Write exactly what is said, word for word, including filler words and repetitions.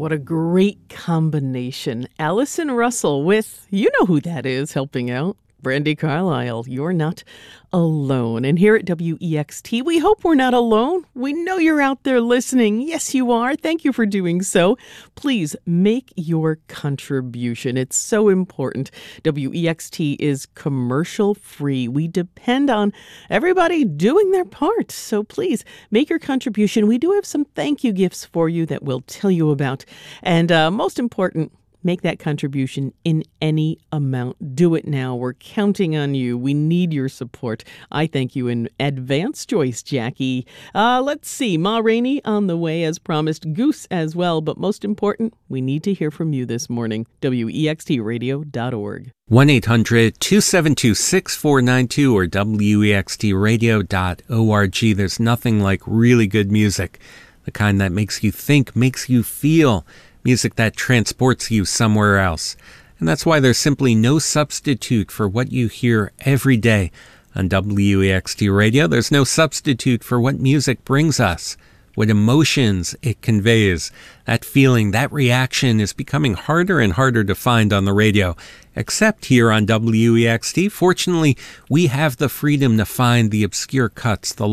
what a great combination. Allison Russell with, you know who that is, helping out. Brandi Carlile, you're not alone. And here at W E X T, we hope we're not alone. We know you're out there listening. Yes, you are. Thank you for doing so. Please make your contribution. It's so important. W E X T is commercial free. We depend on everybody doing their part. So please make your contribution. We do have some thank you gifts for you that we'll tell you about. And uh, most important, make that contribution in any amount. Do it now. We're counting on you. We need your support. I thank you in advance, Joyce Jackie. Uh, let's see. Ma Rainey on the way as promised. Goose as well. But most important, we need to hear from you this morning. W E X T radio dot org. one eight hundred two seven two six four nine two or W E X T radio dot org. There's nothing like really good music. The kind that makes you think, makes you feel. Music that transports you somewhere else. And that's why there's simply no substitute for what you hear every day on W E X T Radio. There's no substitute for what music brings us, what emotions it conveys. That feeling, that reaction is becoming harder and harder to find on the radio, except here on W E X T. Fortunately, we have the freedom to find the obscure cuts, the